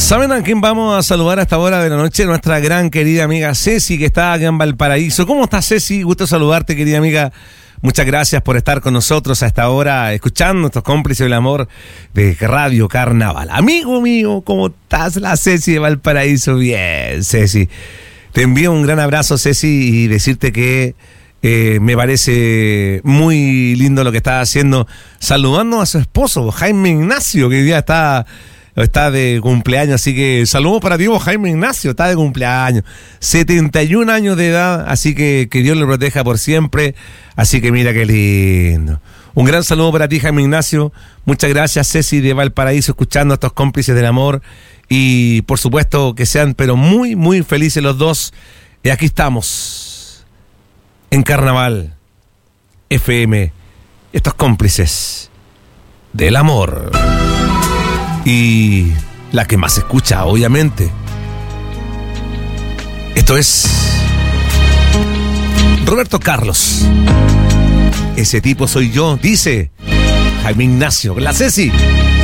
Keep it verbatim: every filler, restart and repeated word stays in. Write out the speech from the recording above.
¿Saben a quién vamos a saludar a esta hora de la noche? Nuestra gran querida amiga Ceci, que está acá en Valparaíso. ¿Cómo estás, Ceci? Gusto saludarte, querida amiga. Muchas gracias por estar con nosotros a esta hora, escuchando estos cómplices del amor de Radio Carnaval. Amigo mío, ¿cómo estás? La Ceci de Valparaíso. Bien, Ceci. Te envío un gran abrazo, Ceci, y decirte que eh, me parece muy lindo lo que estás haciendo, saludando a su esposo, Jaime Ignacio, que hoy día está... Está de cumpleaños, así que saludos para ti, Jaime Ignacio, está de cumpleaños, setenta y un años de edad, así que que Dios lo proteja por siempre, así que mira qué lindo. Un gran saludo para ti, Jaime Ignacio, muchas gracias, Ceci de Valparaíso, escuchando a estos cómplices del amor, y por supuesto que sean pero muy, muy felices los dos, y aquí estamos, en Carnaval F M, estos cómplices del amor. Y la que más se escucha, obviamente. Esto es Roberto Carlos. Ese tipo soy yo, dice Jaime Ignacio. La Ceci.